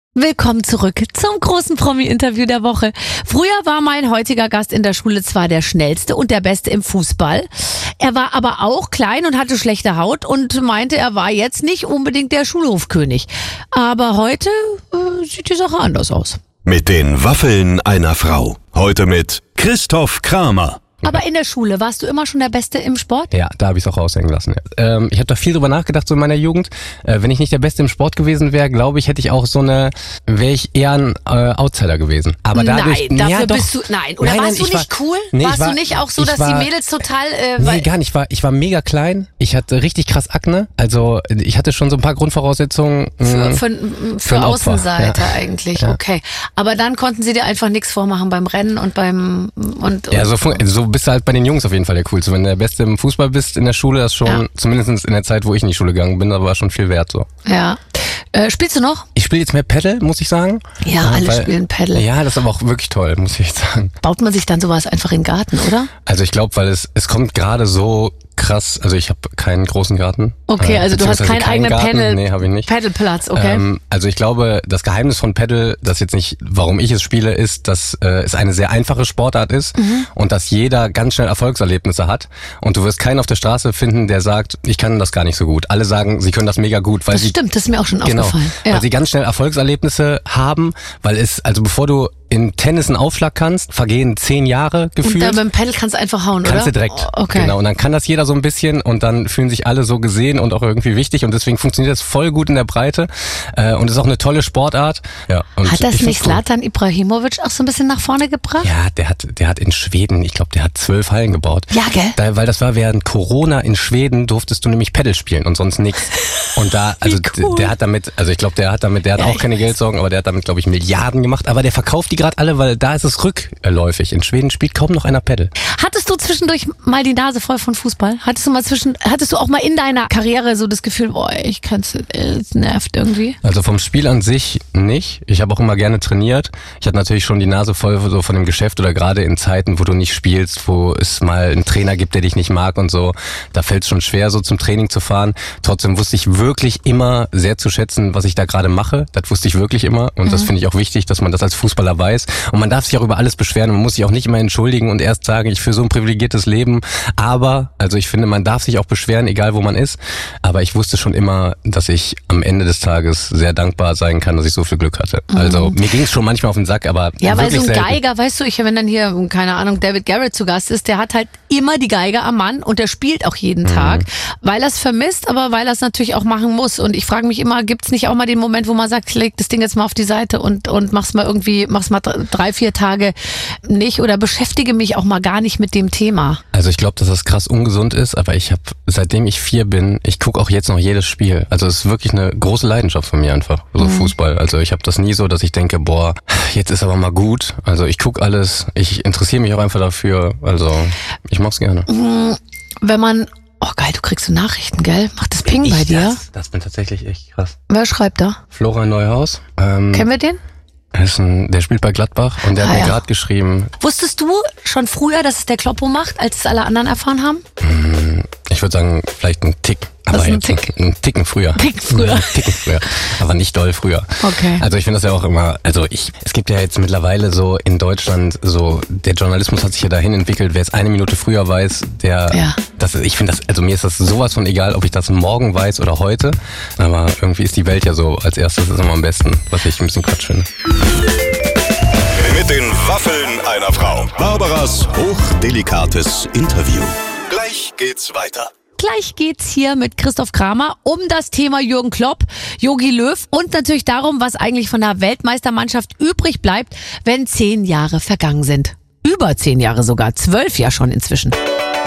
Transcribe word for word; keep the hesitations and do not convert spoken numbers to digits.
Willkommen zurück zum großen Promi-Interview der Woche. Früher war mein heutiger Gast in der Schule zwar der Schnellste und der Beste im Fußball. Er war aber auch klein und hatte schlechte Haut und meinte, er war jetzt nicht unbedingt der Schulhofkönig. Aber heute äh, sieht die Sache anders aus. Mit den Waffeln einer Frau. Heute mit Christoph Kramer. Aber in der Schule, warst du immer schon der Beste im Sport? Ja, da habe ich es auch raushängen lassen. Ja. Ähm, ich habe da viel drüber nachgedacht, so in meiner Jugend. Äh, wenn ich nicht der Beste im Sport gewesen wäre, glaube ich, hätte ich auch so eine, wäre ich eher ein äh, Outsider gewesen. Aber dadurch, nein, dafür ja, doch. bist du, nein. Oder nein, warst nein, du nicht war, cool? Nee, warst war, du nicht auch so, dass war, die Mädels total... Äh, nee, weil, gar nicht. Ich war, ich war mega klein. Ich hatte richtig krass Akne. Also ich hatte schon so ein paar Grundvoraussetzungen. Für, für, für, für Außenseiter ja. eigentlich, ja. Okay. Aber dann konnten sie dir einfach nichts vormachen beim Rennen und beim... Und, und ja, so, so bist du halt bei den Jungs auf jeden Fall der Coolste. Wenn du der Beste im Fußball bist in der Schule, das schon, ja. zumindest in der Zeit, wo ich in die Schule gegangen bin, das war schon viel wert so. Ja. Äh, spielst du noch? Ich spiele jetzt mehr Paddle, muss ich sagen. Ja, ja alle weil, spielen Paddle. Ja, das ist aber auch wirklich toll, muss ich sagen. Baut man sich dann sowas einfach in den Garten, oder? Also ich glaube, weil es es kommt gerade so krass, also ich habe keinen großen Garten. Okay, also du hast keinen eigenen Paddle, nee, habe ich nicht. Paddleplatz, okay. Ähm, also ich glaube, das Geheimnis von Paddle, das jetzt nicht, warum ich es spiele, ist, dass äh, es eine sehr einfache Sportart ist mhm. und dass jeder ganz schnell Erfolgserlebnisse hat. Und du wirst keinen auf der Straße finden, der sagt, ich kann das gar nicht so gut. Alle sagen, sie können das mega gut. Weil das sie, stimmt, das ist mir auch schon genau, aufgefallen. Ja. Weil sie ganz schnell Erfolgserlebnisse haben, weil es, also bevor du in Tennis einen Aufschlag kannst, vergehen zehn Jahre gefühlt. Und dann beim Paddle kannst du einfach hauen, kannst oder? Kannst du direkt. Oh, okay. Genau, und dann kann das jeder so ein bisschen und dann fühlen sich alle so gesehen und auch irgendwie wichtig und deswegen funktioniert das voll gut in der Breite äh, und ist auch eine tolle Sportart. Ja, und hat das nicht Zlatan Ibrahimovic auch so ein bisschen nach vorne gebracht? Ja, der hat, der hat in Schweden, ich glaube, der hat zwölf Hallen gebaut. Ja, gell? Da, weil das war während Corona in Schweden, durftest du nämlich Paddle spielen und sonst nichts. Und da, also cool. der hat damit, also ich glaube, der hat damit, der hat ja, auch keine Geldsorgen, aber der hat damit, glaube ich, Milliarden gemacht. Aber der verkauft die gerade alle, weil da ist es rückläufig. In Schweden spielt kaum noch einer Paddle. Hattest du zwischendurch mal die Nase voll von Fußball? Hattest du mal zwischen, hattest du auch mal in deiner Karriere so das Gefühl, boah, ich kann's, es nervt irgendwie? Also vom Spiel an sich nicht. Ich habe auch immer gerne trainiert. Ich hatte natürlich schon die Nase voll so von dem Geschäft oder gerade in Zeiten, wo du nicht spielst, wo es mal einen Trainer gibt, der dich nicht mag und so. Da fällt es schon schwer, so zum Training zu fahren. Trotzdem wusste ich wirklich immer sehr zu schätzen, was ich da gerade mache. Das wusste ich wirklich immer und mhm. das finde ich auch wichtig, dass man das als Fußballer weiß. Und man darf sich auch über alles beschweren. Man muss sich auch nicht immer entschuldigen und erst sagen, ich führe so ein privilegiertes Leben. Aber, also ich finde, man darf sich auch beschweren, egal wo man ist. Aber ich wusste schon immer, dass ich am Ende des Tages sehr dankbar sein kann, dass ich so viel Glück hatte. Mhm. Also mir ging es schon manchmal auf den Sack, aber ja, weil so ein selten. Geiger, weißt du, ich, wenn dann hier, keine Ahnung, David Garrett zu Gast ist, der hat halt immer die Geige am Mann und der spielt auch jeden mhm. Tag, weil er es vermisst, aber weil er es natürlich auch machen muss. Und ich frage mich immer, gibt es nicht auch mal den Moment, wo man sagt, leg das Ding jetzt mal auf die Seite und, und mach's mal irgendwie, mach's mal drei, vier Tage nicht oder beschäftige mich auch mal gar nicht mit dem Thema. Also ich glaube, dass das krass ungesund ist, aber ich habe, seitdem ich vier bin, ich gucke auch jetzt noch jedes Spiel. Also es ist wirklich eine große Leidenschaft von mir einfach, so mhm. Fußball. Also ich habe das nie so, dass ich denke, boah, jetzt ist aber mal gut. Also ich gucke alles, ich interessiere mich auch einfach dafür. Also ich mach's gerne. Wenn man, oh geil, du kriegst so Nachrichten, gell? Macht das Ping ich bei dir? Das, das bin tatsächlich echt krass. Wer schreibt da? Florian Neuhaus. Ähm, Kennen wir den? Ist ein, der spielt bei Gladbach und der ah, hat mir ja. gerade geschrieben. Wusstest du schon früher, dass es der Kloppo macht, als es alle anderen erfahren haben? Ich würde sagen, vielleicht ein Tick. Aber ein jetzt Tick? Ein, ein Ticken früher. Tick früher. Ein Ticken früher. Aber nicht doll früher. Okay. Also ich finde das ja auch immer, also ich, es gibt ja jetzt mittlerweile so in Deutschland so, der Journalismus hat sich ja dahin entwickelt, wer es eine Minute früher weiß, der, ja. das, ich finde das, also mir ist das sowas von egal, ob ich das morgen weiß oder heute, aber irgendwie ist die Welt ja so, als erstes ist immer am besten, was ich ein bisschen Quatsch finde. Mit den Waffeln einer Frau. Barbaras hochdelikates Interview. Gleich geht's weiter. Gleich geht's hier mit Christoph Kramer um das Thema Jürgen Klopp, Jogi Löw und natürlich darum, was eigentlich von der Weltmeistermannschaft übrig bleibt, wenn zehn Jahre vergangen sind. Über zehn Jahre sogar, zwölf ja schon inzwischen.